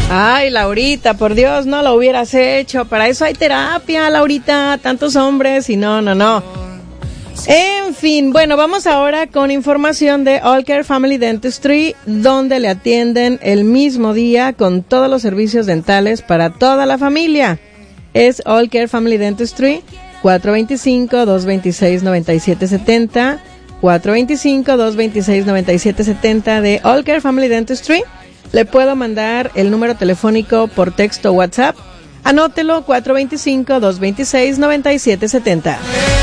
Ay, Laurita, por Dios, no lo hubieras hecho. Para eso hay terapia, Laurita. Tantos hombres y no. En fin, bueno, vamos ahora con información de All Care Family Dentistry, donde le atienden el mismo día con todos los servicios dentales para toda la familia. Es All Care Family Dentistry, 425-226-9770, 425-226-9770 de All Care Family Dentistry. Le puedo mandar el número telefónico por texto o WhatsApp. Anótelo, 425-226-9770.